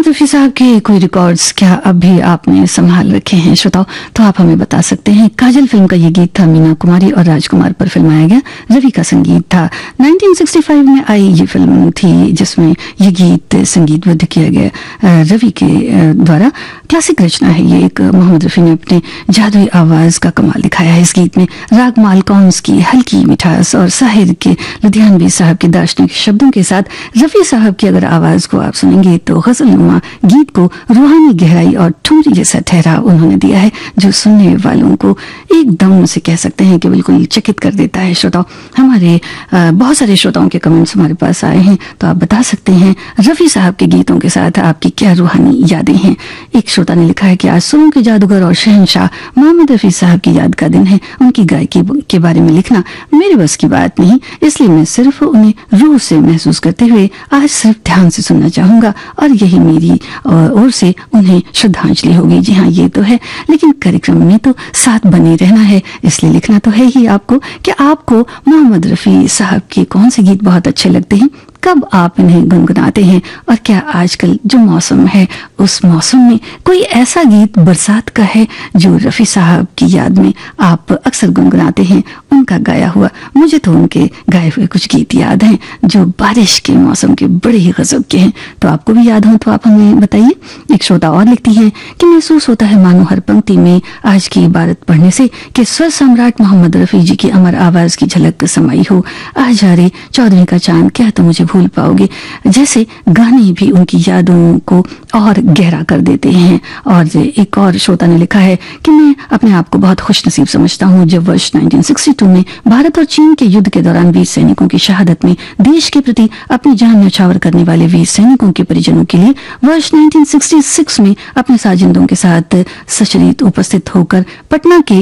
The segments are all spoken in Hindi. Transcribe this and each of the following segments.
मोहम्मद रफ़ी साहब के कोई रिकॉर्ड्स क्या अब भी आपने संभाल रखे हैं श्रोताओ, तो आप हमें बता सकते हैं। काजल फिल्म का ये गीत था, मीना कुमारी और राजकुमार पर फिल्माया गया, रवि का संगीत था। 1965 में आई ये फिल्म थी जिसमें ये गीत संगीतबद्ध किया गया रवि के द्वारा। क्लासिक रचना है ये एक। मोहम्मद रफ़ी ने अपने जादुई आवाज का कमाल दिखाया है इस गीत में। राग मालकौंस की हल्की मिठास और साहिर के लुधियानवी साहब के दार्शनिक शब्दों के साथ रफ़ी साहब की अगर आवाज को आप सुनेंगे तो गजलनुमा गीत को रूहानी गहराई और ठुमरी जैसा ठहराव उन्होंने दिया है, जो सुनने वालों को एकदम से कह सकते हैं कि बिल्कुल चकित कर देता है। श्रोताओं, हमारे बहुत सारे श्रोताओं के कमेंट्स हमारे पास आए हैं, तो आप बता सकते हैं रफ़ी साहब के गीतों के साथ आपकी क्या रूहानी यादें हैं। एक श्रोता ने लिखा है कि आज सुरों के जादूगर और शहंशाह मोहम्मद रफ़ी साहब की याद का दिन है। उनकी गायकी के बारे में लिखना मेरे बस की बात नहीं, इसलिए मैं सिर्फ उन्हें रूह से महसूस करते हुए आज सिर्फ ध्यान से सुनना चाहूंगा और यही मेरी ओर से उन्हें श्रद्धांजलि होगी। जी हाँ, ये तो है, लेकिन कार्यक्रम में तो साथ बने रहना है, इसलिए लिखना तो है ही आपको कि आपको मोहम्मद रफ़ी साहब के कौन से गीत बहुत अच्छे लगते हैं, कब आप इन्हें गुनगुनाते हैं, और क्या आजकल जो मौसम है उस मौसम में कोई ऐसा गीत बरसात का है जो रफ़ी साहब की याद में आप अक्सर गुनगुनाते हैं, उनका गाया हुआ। मुझे तो उनके गाए हुए कुछ गीत याद हैं जो बारिश के मौसम के बड़े ही गजब के हैं, तो आपको भी याद हो तो आप हमें बताइए। एक श्रोता और लिखती है कि महसूस होता है मानो हर पंक्ति में आज की इबारत पढ़ने से कि स्वर सम्राट मोहम्मद रफ़ी जी की अमर आवाज की झलक समाई हो। आ जा रे 14वीं का चांद, क्या तो मुझे भूल पाओगे, जैसे गाने भी उनकी यादों को और गहरा कर देते हैं। और एक और श्रोता ने लिखा है कि मैं अपने आप को बहुत खुशनसीब समझता हूँ जब वर्ष 1962 में भारत और चीन के युद्ध के दौरान वीर सैनिकों की शहादत में देश के प्रति अपनी जान न्यौछावर करने वाले वीर सैनिकों के परिजनों के लिए वर्ष 1966 में अपने साजिंदों के साथ सशरीर उपस्थित होकर पटना के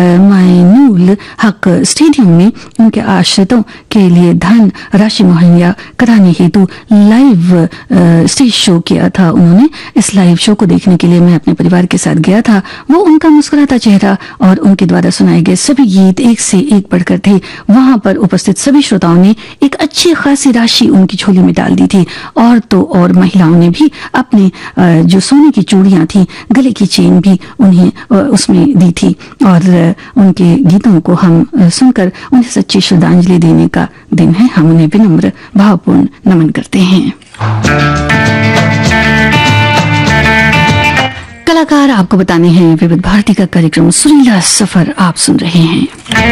माइनुल हक स्टेडियम में उनके आश्रितों के लिए धन राशि मुहैया कराने हेतु लाइव स्टेज शो किया था उन्होंने। इस लाइव शो को देखने के लिए मैं अपने परिवार के साथ गया था। वो उनका मुस्कुराता चेहरा और उनके द्वारा सुनाए गए सभी गीत एक से एक बढ़कर थे। वहां पर उपस्थित सभी श्रोताओं ने एक अच्छी खासी राशि उनकी झोली में डाल दी थी, और तो और महिलाओं ने भी अपने जो सोने की चूड़ियां थी, गले की चेन भी उन्हें उसमें दी थी। और उनके गीतों को हम सुनकर उन्हें सच्ची श्रद्धांजलि देने का दिन है। हम उन्हें विनम्र भावपूर्ण नमन करते हैं। कलाकार आपको बताने हैं विविध भारती का कार्यक्रम सुरीला सफर आप सुन रहे हैं।